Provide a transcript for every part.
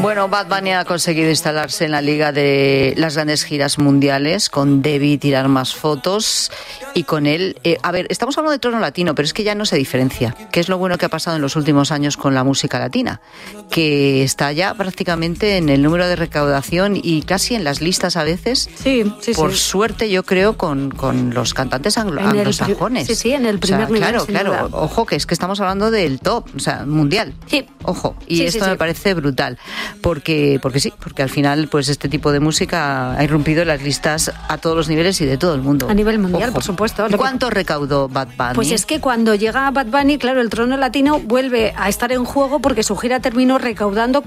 Bueno, Bad Bunny ha conseguido instalarse en la liga de las grandes giras mundiales, con Debí tirar más fotos, y con él... estamos hablando de trono latino, pero es que ya no se diferencia. ¿Qué es lo bueno que ha pasado en los últimos años con la música latina? Que está ya prácticamente en el número de recaudación y casi en las listas a veces. Sí. Por suerte, yo creo, con los cantantes anglosajones. Sí, en el primer nivel. Claro. Ojo, que es que estamos hablando del top, mundial. Sí. Ojo, y esto me parece brutal. Porque al final pues este tipo de música ha irrumpido en las listas a todos los niveles y de todo el mundo. A nivel mundial, por supuesto. ¿Cuánto recaudó Bad Bunny? Pues es que cuando llega Bad Bunny, claro, el trono latino vuelve a estar en juego porque su gira terminó recaudando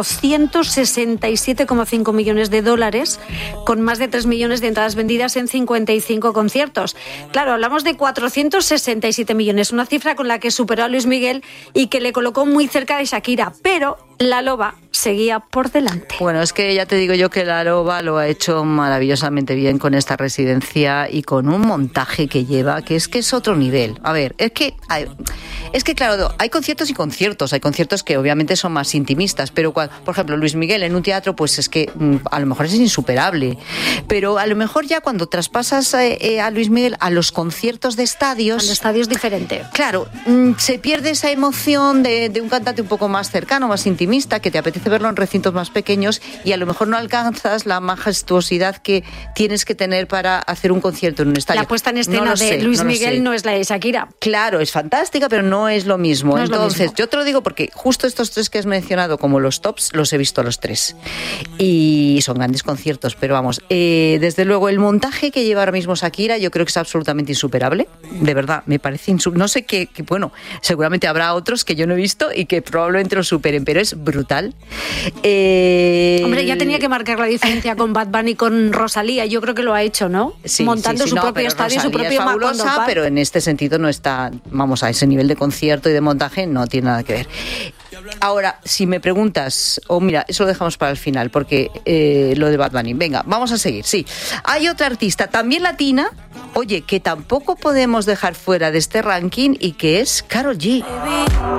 $467,5 millones, con más de 3 millones de entradas vendidas en 55 conciertos. Claro, hablamos de 467 millones, una cifra con la que superó a Luis Miguel y que le colocó muy cerca de Shakira, pero la Loba seguía por delante. Bueno, es que ya te digo yo que la Loba lo ha hecho maravillosamente bien con esta residencia y con un montaje que lleva, que es otro nivel. A ver, es que claro, hay conciertos y conciertos. Hay conciertos que obviamente son más intimistas, pero por ejemplo, Luis Miguel en un teatro, pues es que a lo mejor es insuperable. Pero a lo mejor ya cuando traspasas a Luis Miguel a los conciertos de estadios... Al estadio es diferente. Claro, se pierde esa emoción de un cantante un poco más cercano, más intimista, que te apetece verlo en recintos más pequeños y a lo mejor no alcanzas la majestuosidad que tienes que tener para hacer un concierto en un estadio. La puesta en escena de Luis Miguel no es la de Shakira. Claro, es fantástica, pero no es lo mismo. Entonces, yo te lo digo porque justo estos tres que has mencionado como los tops, los he visto los tres. Y son grandes conciertos, pero vamos, desde luego el montaje que lleva ahora mismo Shakira yo creo que es absolutamente insuperable. De verdad, me parece no sé qué, bueno, seguramente habrá otros que yo no he visto y que probablemente lo superen, pero es brutal. Hombre, ya tenía que marcar la diferencia con Bad Bunny, con Rosalía. Yo creo que lo ha hecho, ¿no? Sí, montando su propio estadio, su propio es fabulosa, pero en este sentido no está, vamos, a ese nivel de concierto y de montaje no tiene nada que ver. Ahora, si me preguntas, mira, eso lo dejamos para el final, porque lo de Bad Bunny. Venga, vamos a seguir, sí. Hay otra artista, también latina, oye, que tampoco podemos dejar fuera de este ranking y que es Karol G.